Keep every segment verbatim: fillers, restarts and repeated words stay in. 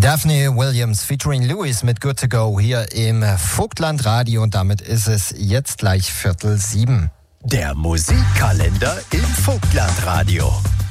Daphne Williams featuring Louis mit Good to Go hier im Vogtland Radio und damit ist es jetzt gleich Viertel sieben. Der Musikkalender im Vogtland Radio.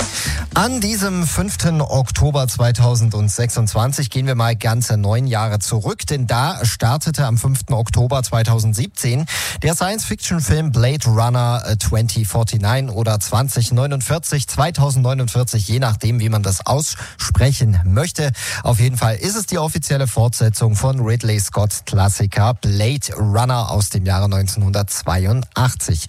An diesem fünften Oktober zweitausendsechsundzwanzig gehen wir mal ganze neun Jahre zurück, denn da startete am fünften Oktober zweitausendsiebzehn der Science-Fiction-Film Blade Runner zwanzig neunundvierzig oder zwanzig neunundvierzig, zweitausendneunundvierzig, je nachdem, wie man das aussprechen möchte. Auf jeden Fall ist es die offizielle Fortsetzung von Ridley Scotts Klassiker Blade Runner aus dem Jahre neunzehnhundertzweiundachtzig.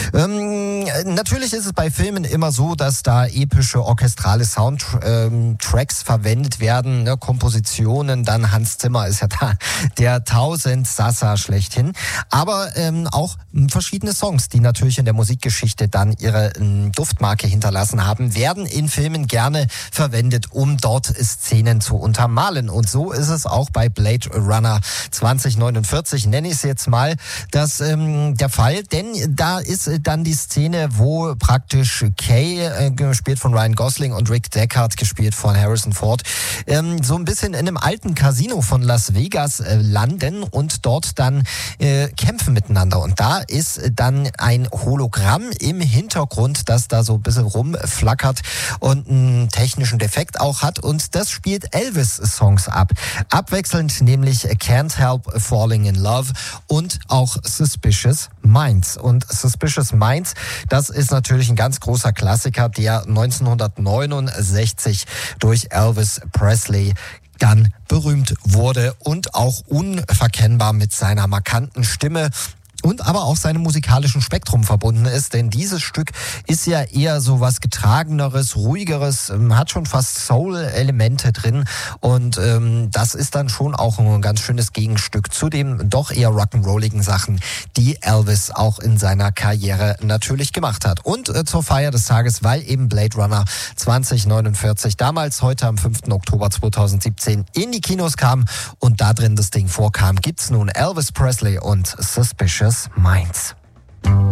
Ähm, natürlich ist es bei Filmen immer so, dass da epische orchestrale Soundtracks verwendet werden, ne, Kompositionen, dann Hans Zimmer ist ja da der Tausendsasser schlechthin, aber ähm, auch verschiedene Songs, die natürlich in der Musikgeschichte dann ihre ähm, Duftmarke hinterlassen haben, werden in Filmen gerne verwendet, um dort Szenen zu untermalen, und so ist es auch bei Blade Runner zwanzig neunundvierzig, nenne ich es jetzt mal, das ähm, der Fall, denn da ist dann die Szene, wo praktisch Kay, äh, gespielt von Ryan Gosling, und Rick Deckard, gespielt von Harrison Ford, ähm, so ein bisschen in einem alten Casino von Las Vegas äh, landen und dort dann äh, kämpfen miteinander. Und da ist dann ein Hologramm im Hintergrund, das da so ein bisschen rumflackert und einen technischen Defekt auch hat, und das spielt Elvis-Songs ab. Abwechselnd nämlich Can't Help Falling in Love und auch Suspicious Minds. Und Suspicious Minds, das ist natürlich ein ganz großer Klassiker, der neunzehnhundertneunundsechzig durch Elvis Presley dann berühmt wurde und auch unverkennbar mit seiner markanten Stimme und aber auch seinem musikalischen Spektrum verbunden ist, denn dieses Stück ist ja eher so was Getrageneres, Ruhigeres, hat schon fast Soul-Elemente drin, und ähm, das ist dann schon auch ein ganz schönes Gegenstück zu den doch eher rock'n'rolligen Sachen, die Elvis auch in seiner Karriere natürlich gemacht hat. Und äh, zur Feier des Tages, weil eben Blade Runner zwanzig neunundvierzig damals, heute am fünften Oktober zweitausendsiebzehn in die Kinos kam und da drin das Ding vorkam, gibt's nun Elvis Presley und Suspicious Minds.